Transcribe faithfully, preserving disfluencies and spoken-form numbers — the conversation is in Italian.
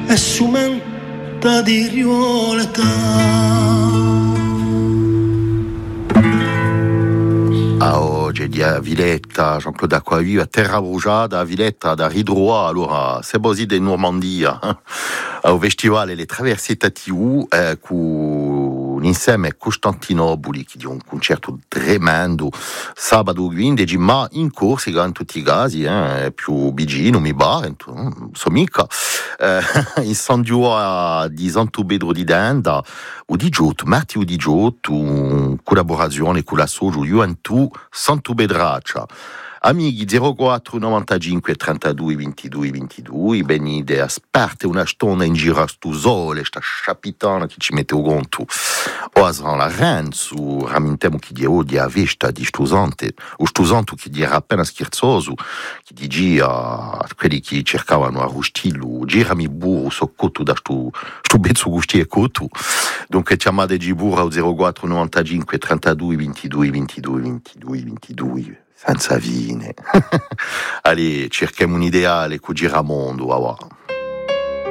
e sumenta di rioleta. A oggi di a Villetta, Jean-Claude Aquaviva, terra bruciata a Villetta da Ridroit, allora se bosi di Normandia, al festivale Le Traversette T U, eh, con insieme a Costantinopoli, che è un concerto tremendo, sabato quindici, ma in Corsica in tutti i casi, eh, più vicino, mi pare, non so mica, eh, in San Giovanni di Santo Pedro di Denda, o di Giotto, martedì di Giotto, in collaborazione con la Soggio Juventus Santo Bedraccia. Amici zero quattro novantacinque trentadue ventidue ventidue, venite a sparte una stonda in giro a sto sole, sta sciapitana che ci mette o conto. O a San Lorenzo, ramentiamo chi di oggi a vista di stosante, o stosante che di era appena scherzoso, che di gira quelli che cercavano a rustillo, girami burro so cotto da sto, sto bezzo gusti e cotto. Dunque chiamate di burro al zero quattro novantacinque trentadue ventidue ventidue ventidue ventidue. Senza vine. Allez, cerchiamo un ideale con Giramondo, va.